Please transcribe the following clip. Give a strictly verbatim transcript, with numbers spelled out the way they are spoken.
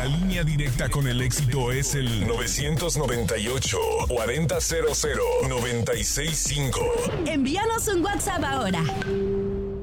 La línea directa con el éxito es el nueve noventa y ocho, cuarenta cero cero, noventa y seis cinco. Envíanos un WhatsApp ahora.